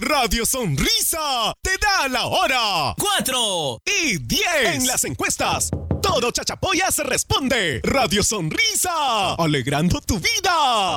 Radio Sonrisa te da la hora. 4 y 10. En las encuestas, todo Chachapoyas responde. Radio Sonrisa, alegrando tu vida.